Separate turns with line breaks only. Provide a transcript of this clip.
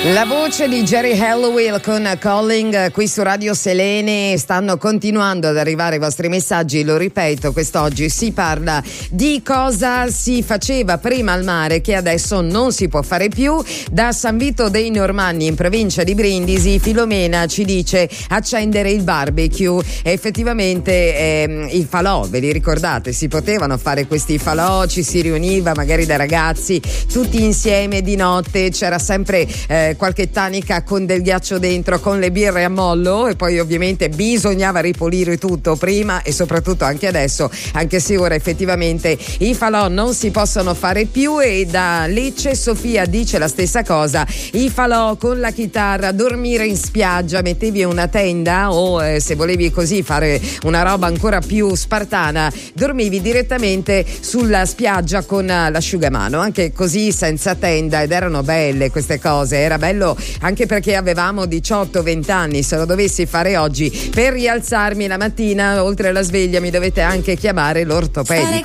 La voce di Jerry Halliwell con Calling qui su Radio Selene. Stanno continuando ad arrivare i vostri messaggi, lo ripeto, quest'oggi si parla di cosa si faceva prima al mare che adesso non si può fare più. Da San Vito dei Normanni in provincia di Brindisi, Filomena ci dice accendere il barbecue. E effettivamente il falò, ve li ricordate? Si potevano fare questi falò, ci si riuniva magari da ragazzi tutti insieme di notte, c'era sempre qualche tanica con del ghiaccio dentro, con le birre a mollo, e poi ovviamente bisognava ripulire tutto prima e soprattutto anche adesso, anche se ora effettivamente i falò non si possono fare più. E da Lecce Sofia dice la stessa cosa: i falò con la chitarra, dormire in spiaggia, mettevi una tenda o se volevi così fare una roba ancora più spartana, dormivi direttamente sulla spiaggia con l'asciugamano, anche così senza tenda, ed erano belle queste cose. Era bello anche perché avevamo 18-20 anni. Se lo dovessi fare oggi, per rialzarmi la mattina oltre alla sveglia mi dovete anche chiamare l'ortopedico.